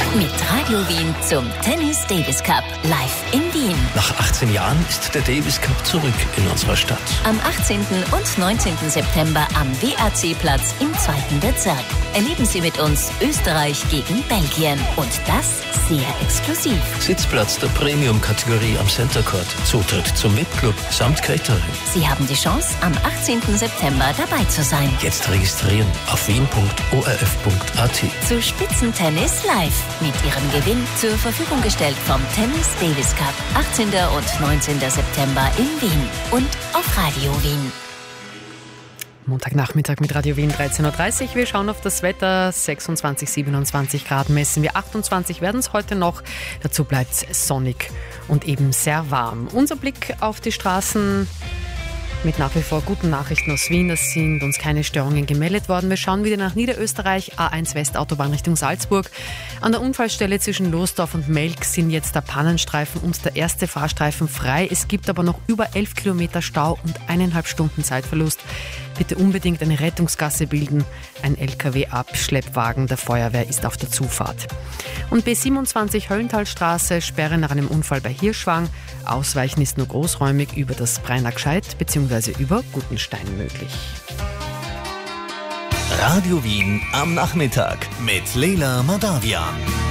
Mit Radio Wien zum Tennis Davis Cup live in Wien. Nach 18 Jahren ist der Davis Cup zurück in unserer Stadt. Am 18. und 19. September am WAC-Platz im 2. Bezirk. Erleben Sie mit uns Österreich gegen Belgien. Und das sehr exklusiv. Sitzplatz der Premium-Kategorie am Center Court. Zutritt zum VIP-Club samt Catering. Sie haben die Chance, am 18. September dabei zu sein. Jetzt registrieren auf wien.orf.at. Zu Spitzentennis live. Mit Ihrem Gewinn zur Verfügung gestellt vom Tennis Davis Cup. 18. und 19. September in Wien und auf Radio Wien. Montagnachmittag mit Radio Wien 13.30 Uhr. Wir schauen auf das Wetter. 26, 27 Grad messen wir. 28 werden es heute noch. Dazu bleibt es sonnig und eben sehr warm. Unser Blick auf die Straßen mit nach wie vor guten Nachrichten aus Wien. Es sind uns keine Störungen gemeldet worden. Wir schauen wieder nach Niederösterreich. A1 Westautobahn Richtung Salzburg. An der Unfallstelle zwischen Losdorf und Melk sind jetzt der Pannenstreifen und der erste Fahrstreifen frei. Es gibt aber noch über 11 Kilometer Stau und 1,5 Stunden Zeitverlust. Bitte unbedingt eine Rettungsgasse bilden. Ein LKW-Abschleppwagen der Feuerwehr ist auf der Zufahrt. Und B27 Höllentalstraße, Sperre nach einem Unfall bei Hirschwang. Ausweichen ist nur großräumig über das Breiner-Gscheid bzw. über Gutenstein möglich. Radio Wien am Nachmittag mit Leila Madavian.